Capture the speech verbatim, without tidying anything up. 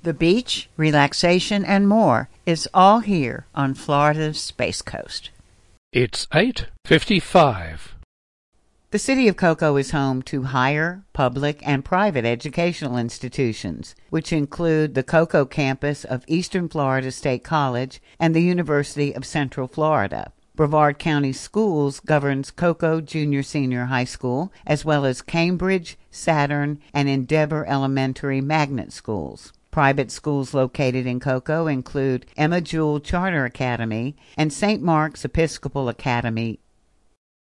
The beach, relaxation, and more is all here on Florida's Space Coast. It's eight fifty-five. The City of Cocoa is home to higher, public, and private educational institutions, which include the Cocoa campus of Eastern Florida State College and the University of Central Florida. Brevard County Schools governs Cocoa Junior Senior High School, as well as Cambridge, Saturn, and Endeavor Elementary Magnet Schools. Private schools located in Cocoa include Emma Jewell Charter Academy and Saint Mark's Episcopal Academy